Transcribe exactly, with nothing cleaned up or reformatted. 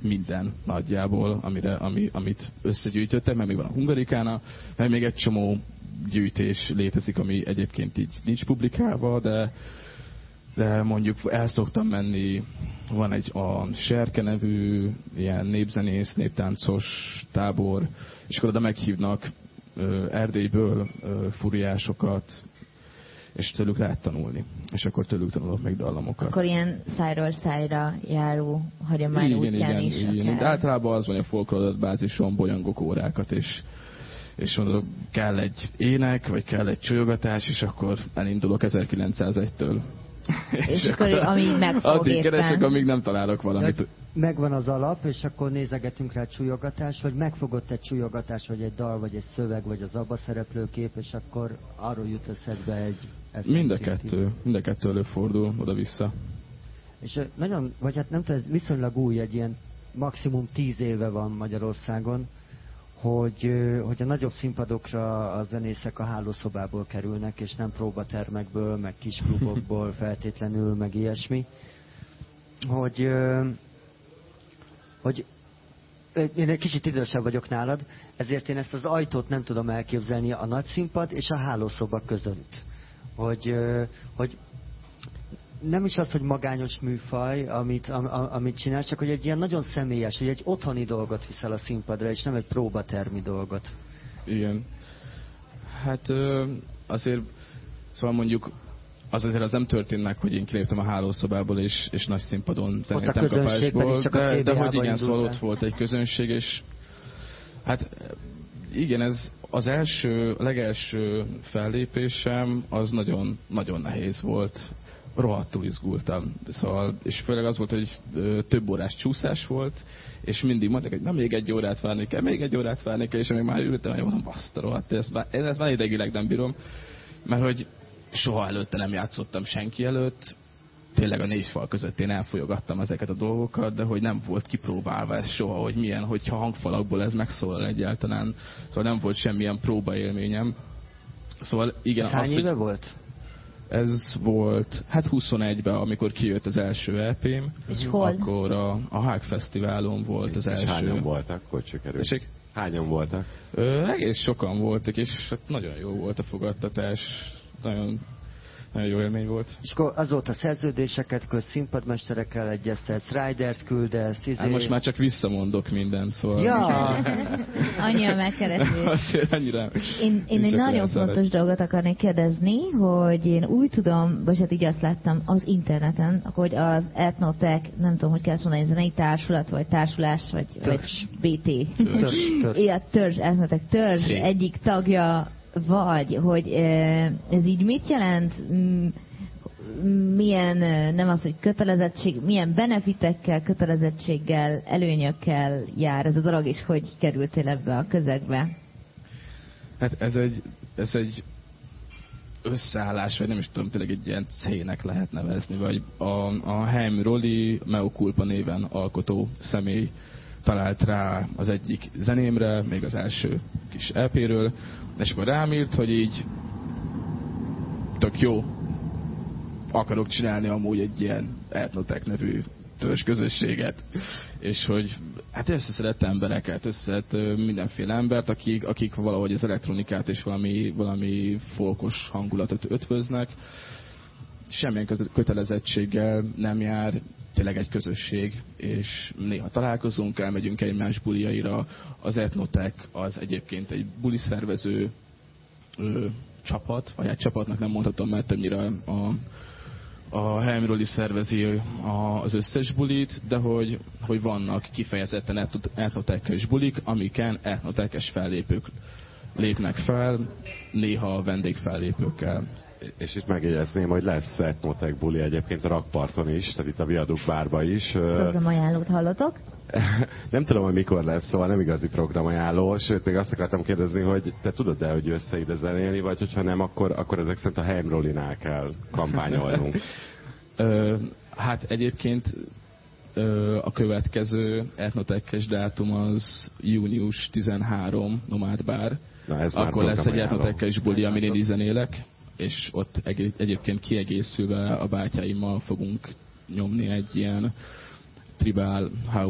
minden nagyjából, amire, ami, amit összegyűjtöttem, mert még van a Hungarikána, mert még egy csomó gyűjtés létezik, ami egyébként így nincs publikálva, de, de mondjuk el szoktam menni, van egy a Serke nevű ilyen népzenész, néptáncos tábor, és akkor oda meghívnak ö, Erdélyből ö, furiásokat, és tőlük lehet tanulni. És akkor tőlük tanulok meg dallamokat. Akkor ilyen szájról szájra járó hagyomány igen, útján igen, is igen. akár. De általában az van, hogy a folklóradatbázison bolyongok órákat, és, és mondok, kell egy ének, vagy kell egy csolyogatás, és akkor elindulok ezerkilencszázegytől. És, és akkor amíg megfog addig keresek, amíg nem találok valamit. De megvan az alap, és akkor nézegetünk rá egy súlyogatás, vagy megfogott egy súlyogatás, vagy egy dal, vagy egy szöveg, vagy az abba szereplő kép, és akkor arról jut eszedbe egy... Mind a kettő, mind a kettő előfordul oda-vissza. És nagyon, vagy hát nem tudom, viszonylag új, egy ilyen maximum tíz éve van Magyarországon, hogy, hogy a nagyobb színpadokra a zenészek a hálószobából kerülnek, és nem próbatermekből, meg kis klubokból feltétlenül, meg ilyesmi. Hogy, hogy én egy kicsit idősebb vagyok nálad, ezért én ezt az ajtót nem tudom elképzelni a nagy színpad és a hálószoba között. Hogy, hogy nem is az, hogy magányos műfaj, amit, am, amit csinál, csak hogy egy ilyen nagyon személyes, hogy egy otthoni dolgot viszel a színpadra, és nem egy próbatermi dolgot. Igen. Hát azért, szóval mondjuk az azért az nem történt meg, hogy én kiléptem a hálószobából, és, és nagy színpadon zenéltem kapásból, de, de hogy igen, szóval ott volt egy közönség, és hát igen, ez az első, legelső fellépésem az nagyon, nagyon nehéz volt. Rohadtul izgultam. Szóval, és főleg az volt, hogy ö, több órás csúszás volt, és mindig mondták, hogy na még egy órát várni kell, még egy órát várni kell, és még már ültem, hogy mondom, baszta rohadt, ezt már, ezt már idegileg nem bírom, mert hogy soha előtte nem játszottam senki előtt, tényleg a négy fal között én elfolyogattam ezeket a dolgokat, de hogy nem volt kipróbálva ez soha, hogy milyen, hogyha hangfalakból ez megszólal egyáltalán, szóval nem volt semmilyen próbaélményem. Szóval igen, Hány az, éve hogy... volt? Ez volt, hát huszonegyben, amikor kijött az első é pém. És hol? Akkor a, a Hág Fesztiválon volt az és első. Hányan voltak, hogy sikerült? Tessék? Hányan voltak? Ö, egész sokan voltak, és hát nagyon jó volt a fogadtatás. Nagyon, nagyon jó élmény volt. És akkor azóta szerződéseket közt, színpadmesterekkel egyeztetsz, ridert küldesz, izé... Hát most már csak visszamondok mindent, szóval... Ja! Annyira megkereső. Azért annyira... Én, én egy nagyon fontos dolgot akarnék kérdezni, hogy én úgy tudom, vagy hát így azt láttam az interneten, hogy az Ethnotech, nem tudom, hogy kell ezt mondani, zenei társulat, vagy társulás, vagy, vagy bé té. Törzs. Törzs. Ja, törzs, Ethnotech törzs Szép. egyik tagja vagy, hogy ez így mit jelent, milyen, nem az, hogy kötelezettség, milyen benefitekkel, kötelezettséggel, előnyökkel jár ez a dolog, és hogy kerültél ebbe a közegbe? Hát ez egy, ez egy összeállás, vagy nem is tudom, tényleg egy ilyen cének lehet nevezni, vagy a, a Heim Roli Mea néven alkotó személy talált rá az egyik zenémre, még az első kis é péről, és akkor rám írt, hogy így tök jó, akarok csinálni amúgy egy ilyen Ethnotech nevű törzs közösséget, és hogy hát összeszedett embereket, összeszedett mindenféle embert, akik, akik valahogy az elektronikát és valami, valami folkos hangulatot ötvöznek. Semmilyen kötelezettséggel nem jár, tényleg egy közösség, és néha találkozunk, elmegyünk egymás buliaira. Az Ethnotech az egyébként egy buliszervező ö, csapat, vagy egy csapatnak nem mondhatom, mert többnyire a, a Helmről is szervezi a, az összes bulit, de hogy, hogy vannak kifejezetten Ethnotech-es bulik, amiken Ethnotech-es fellépők lépnek fel, néha vendégfellépőkkel. És itt megjegyezném, hogy lesz Ethnotech buli egyébként a Rakparton is, tehát itt a Viadukt bárba is. Programajánlót hallotok? Nem tudom, hogy mikor lesz, szóval nem igazi programajánló, sőt, még azt akartam kérdezni, hogy te tudod-e, hogy jössz ide zenélni, vagy hogyha nem, akkor, akkor ezek szerint a Heimrolinál kell kampányolnunk. Ö, hát egyébként ö, a következő Ethnotech-es dátum az június tizenharmadika Nomád Bár. Na, ez akkor lesz egy Ethnotech-es buli, amin én is zenélek, és ott egy, egyébként kiegészülve a bátyáimmal fogunk nyomni egy ilyen tribal house